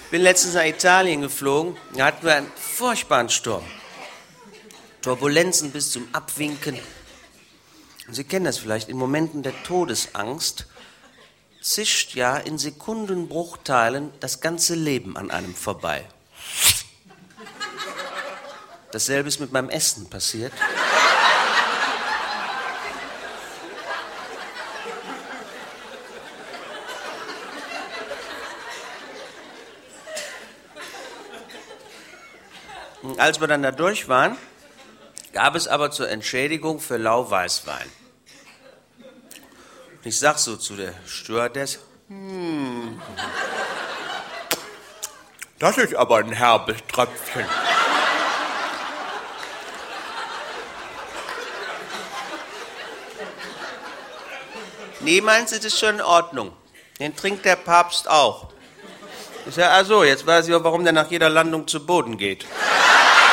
Bin letztens nach Italien geflogen, da hatten wir einen furchtbaren Sturm. Turbulenzen bis zum Abwinken. Und Sie kennen das vielleicht, in Momenten der Todesangst zischt ja in Sekundenbruchteilen das ganze Leben an einem vorbei. Dasselbe ist mit meinem Essen passiert. Und als wir dann da durch waren, gab es aber zur Entschädigung für Lau Weißwein. Und ich sag so zu der Stewardess, das ist aber ein herbes Tröpfchen. Nee, meins ist es schon in Ordnung. Den trinkt der Papst auch. Ich sag, ach so, jetzt weiß ich auch, warum der nach jeder Landung zu Boden geht.